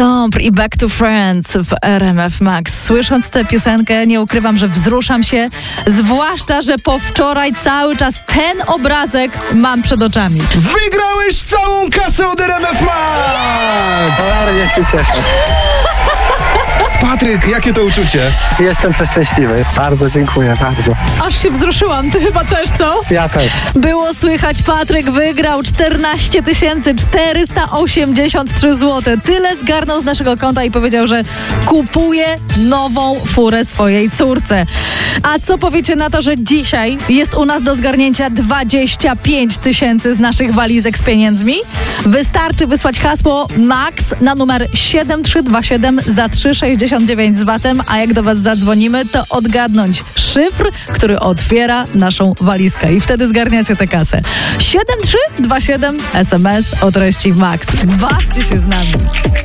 Stomp i Back to Friends w RMF Max. Słysząc tę piosenkę, nie ukrywam, że wzruszam się, zwłaszcza, że po wczoraj cały czas ten obrazek mam przed oczami. Wygrałeś całą kasę od RMF Max! Ja się cieszę. Patryk, jakie to uczucie? Jestem przeszczęśliwy. Bardzo dziękuję, bardzo. Aż się wzruszyłam, ty chyba też, co? Ja też. Było słychać, Patryk wygrał 14 483 zł. Tyle zgarnął z naszego konta i powiedział, że kupuje nową furę swojej córce. A co powiecie na to, że dzisiaj jest u nas do zgarnięcia 25 000 z naszych walizek z pieniędzmi? Wystarczy wysłać hasło MAX na numer 7327 za 3,69 z VAT-em, a jak do was zadzwonimy, to odgadnąć szyfr, który otwiera naszą walizkę i wtedy zgarniacie tę kasę. 7327 SMS o treści MAX. Bawcie się z nami.